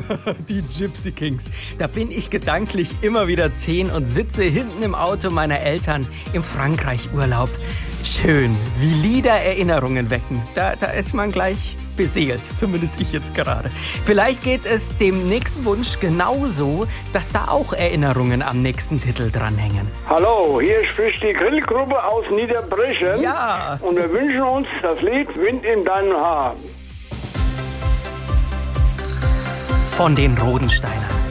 Die Gypsy Kings. Da bin ich gedanklich immer wieder 10 und sitze hinten im Auto meiner Eltern im Frankreich-Urlaub. Schön, wie Lieder Erinnerungen wecken. Da ist man gleich beseelt, zumindest ich jetzt gerade. Vielleicht geht es dem nächsten Wunsch genauso, dass da auch Erinnerungen am nächsten Titel dranhängen. Hallo, hier spricht die Grillgruppe aus Niederbrechen. Ja. Und wir wünschen uns das Lied Wind in deinem Haar. Von den Rodensteinern.